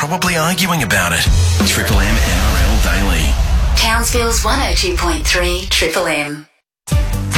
probably arguing about it. Triple M NRL Daily. Townsville's 102.3 Triple M.